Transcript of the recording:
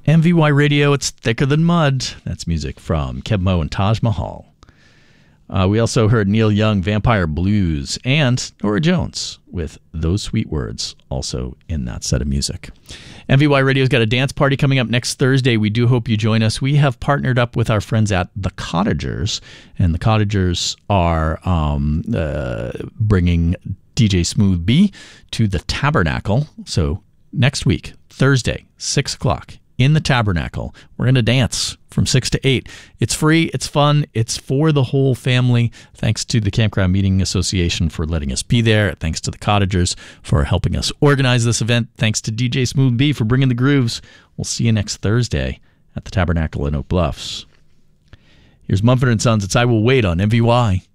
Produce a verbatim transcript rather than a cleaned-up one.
M V Y Radio, it's thicker than mud. That's music from Keb Mo and Taj Mahal. Uh, we also heard Neil Young, Vampire Blues, and Nora Jones with Those Sweet Words, also in that set of music. M V Y Radio's got a dance party coming up next Thursday. We do hope you join us. We have partnered up with our friends at The Cottagers, and The Cottagers are um, uh, bringing D J Smooth B to the Tabernacle. So next week, Thursday, six o'clock, in the Tabernacle. We're going to dance from six to eight. It's free. It's fun. It's for the whole family. Thanks to the Campground Meeting Association for letting us be there. Thanks to the Cottagers for helping us organize this event. Thanks to D J Smooth B for bringing the grooves. We'll see you next Thursday at the Tabernacle in Oak Bluffs. Here's Mumford and Sons. It's I Will Wait on M V Y.